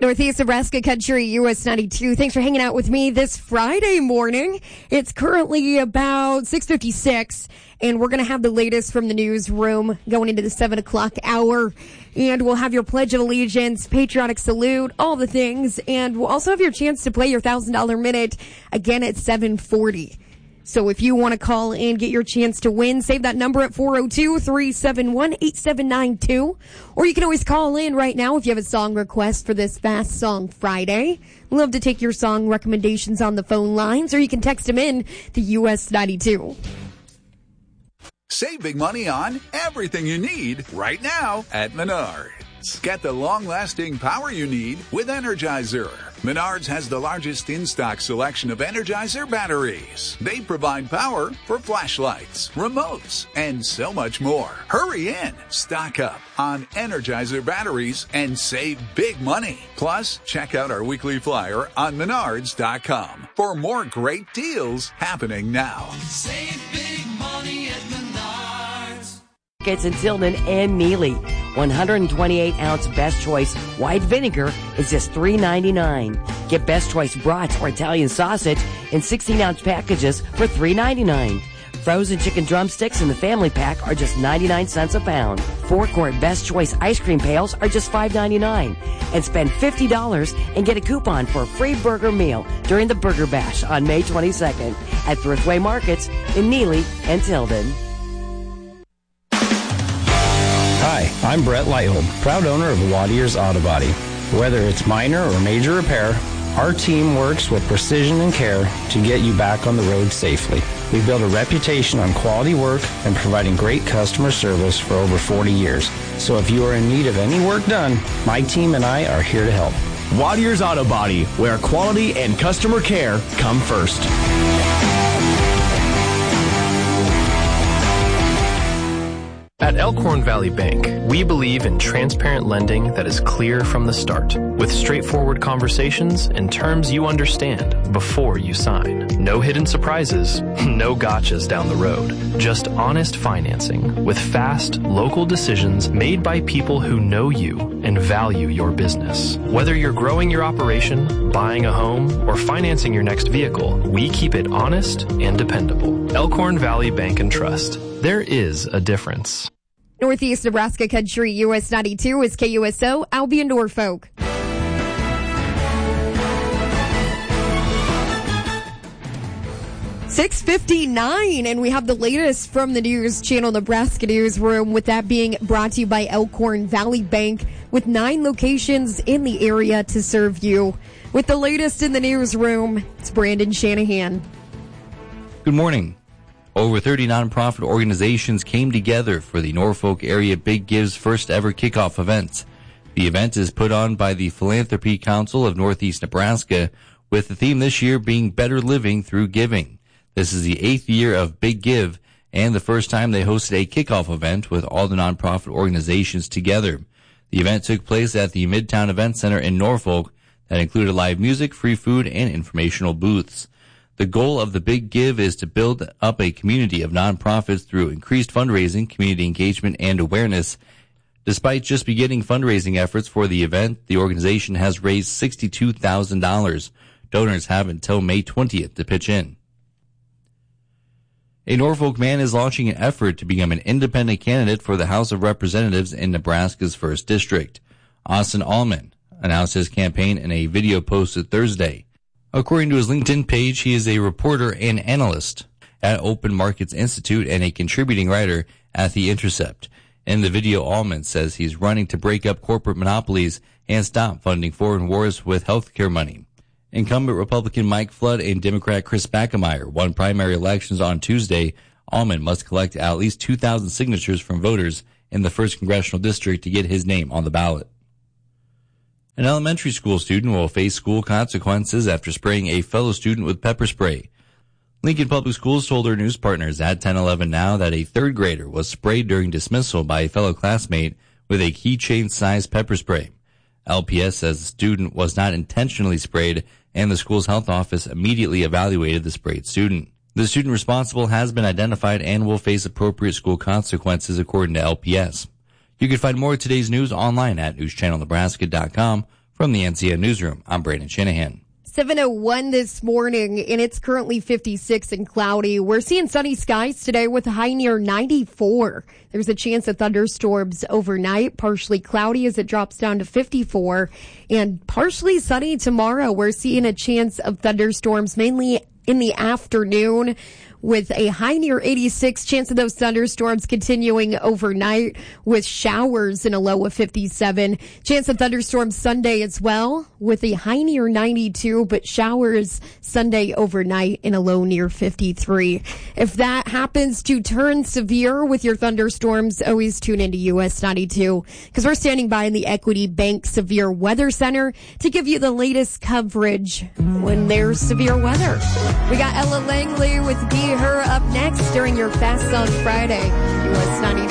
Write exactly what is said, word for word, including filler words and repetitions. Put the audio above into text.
Northeast Nebraska Country, U S ninety-two. Thanks for hanging out with me this Friday morning. It's currently about six fifty-six, and we're going to have the latest from the newsroom going into the seven o'clock hour. And we'll have your Pledge of Allegiance, patriotic salute, all the things. And we'll also have your chance to play your one thousand dollars minute again at seven forty. So if you want to call and get your chance to win, save that number at four oh two, three seven one, eight seven nine two. Or you can always call in right now if you have a song request for this Fast Song Friday. Love to take your song recommendations on the phone lines, or you can text them in to U S ninety-two. Save big money on everything you need right now at Menards. Get the long-lasting power you need with Energizer. Menards has the largest in-stock selection of Energizer batteries. They provide power for flashlights, remotes, and so much more. Hurry in, stock up on Energizer batteries, and save big money. Plus, check out our weekly flyer on menards dot com for more great deals happening now. Save big money at Menards. It's in Tilden and Neely. one hundred twenty-eight ounce Best Choice white vinegar is just three ninety-nine. Get Best Choice brats or Italian sausage in sixteen ounce packages for three ninety-nine. Frozen chicken drumsticks in the family pack are just ninety-nine cents a pound. Four quart Best Choice ice cream pails are just five ninety-nine. And spend fifty dollars and get a coupon for a free burger meal during the Burger Bash on May twenty-second at Thriftway Markets in Neely and Tilden. Hi, I'm Brett Lighthold, proud owner of Watier's Auto Body. Whether it's minor or major repair, our team works with precision and care to get you back on the road safely. We've built a reputation on quality work and providing great customer service for over forty years. So if you are in need of any work done, my team and I are here to help. Watier's Auto Body, where quality and customer care come first. At Elkhorn Valley Bank, we believe in transparent lending that is clear from the start, with straightforward conversations and terms you understand before you sign. No hidden surprises, no gotchas down the road, just honest financing with fast, local decisions made by people who know you and value your business. Whether you're growing your operation, buying a home, or financing your next vehicle, we keep it honest and dependable. Elkhorn Valley Bank and Trust. There is a difference. Northeast Nebraska Country, U S ninety-two is K U S O, Albion Norfolk. six fifty-nine, and we have the latest from the News Channel Nebraska Newsroom, with that being brought to you by Elkhorn Valley Bank, with nine locations in the area to serve you. With the latest in the newsroom, it's Brandon Shanahan. Good morning. Over thirty nonprofit organizations came together for the Norfolk area Big Give's first ever kickoff event. The event is put on by the Philanthropy Council of Northeast Nebraska, with the theme this year being Better Living Through Giving. This is the eighth year of Big Give and the first time they hosted a kickoff event with all the nonprofit organizations together. The event took place at the Midtown Event Center in Norfolk that included live music, free food, and informational booths. The goal of the Big Give is to build up a community of nonprofits through increased fundraising, community engagement, and awareness. Despite just beginning fundraising efforts for the event, the organization has raised sixty-two thousand dollars. Donors have until May twentieth to pitch in. A Norfolk man is launching an effort to become an independent candidate for the House of Representatives in Nebraska's first District. Austin Allman announced his campaign in a video posted Thursday. According to his LinkedIn page, he is a reporter and analyst at Open Markets Institute and a contributing writer at The Intercept. In the video, Allman says he's running to break up corporate monopolies and stop funding foreign wars with healthcare money. Incumbent Republican Mike Flood and Democrat Chris Backemeyer won primary elections on Tuesday. Allman must collect at least two thousand signatures from voters in the first congressional district to get his name on the ballot. An elementary school student will face school consequences after spraying a fellow student with pepper spray. Lincoln Public Schools told their news partners at ten eleven Now that a third grader was sprayed during dismissal by a fellow classmate with a keychain-sized pepper spray. L P S says the student was not intentionally sprayed, and the school's health office immediately evaluated the sprayed student. The student responsible has been identified and will face appropriate school consequences, according to L P S. You can find more of today's news online at news channel nebraska dot com From the N C O Newsroom, I'm Brandon Shanahan. seven oh one this morning, and it's currently fifty-six and cloudy. We're seeing sunny skies today with a high near ninety-four. There's a chance of thunderstorms overnight, partially cloudy as it drops down to fifty-four, and partially sunny tomorrow. We're seeing a chance of thunderstorms mainly in the afternoon, with a high near eighty-six, chance of those thunderstorms continuing overnight with showers and a low of fifty-seven. Chance of thunderstorms Sunday as well with a high near ninety-two, but showers Sunday overnight and a low near fifty-three. If that happens to turn severe with your thunderstorms, always tune into U S ninety-two because we're standing by in the Equity Bank Severe Weather Center to give you the latest coverage when there's severe weather. We got Ella Langley with Be Her up next during your Fast on Friday, U S ninety-two.